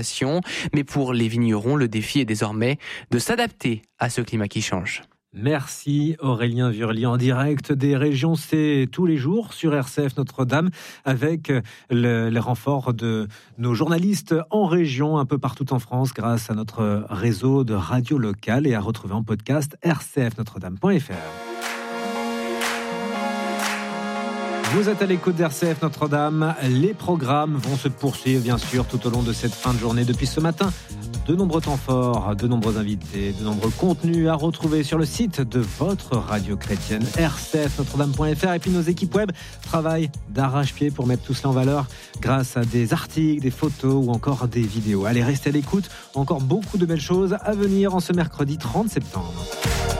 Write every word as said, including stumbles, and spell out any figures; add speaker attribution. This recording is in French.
Speaker 1: Mais pour les vignerons, le défi est désormais de s'adapter à ce climat qui change.
Speaker 2: Merci Aurélien Vurli en direct des régions, c'est tous les jours sur R C F Notre-Dame avec le, les renforts de nos journalistes en région un peu partout en France grâce à notre réseau de radio locale et à retrouver en podcast r c f notre dame point f r. Vous êtes à l'écoute d'R C F Notre-Dame. Les programmes vont se poursuivre, bien sûr, tout au long de cette fin de journée. Depuis ce matin, de nombreux temps forts, de nombreux invités, de nombreux contenus à retrouver sur le site de votre radio chrétienne, r c f notre dame point f r. Et puis nos équipes web travaillent d'arrache-pied pour mettre tout cela en valeur grâce à des articles, des photos ou encore des vidéos. Allez, restez à l'écoute. Encore beaucoup de belles choses à venir en ce mercredi trente septembre.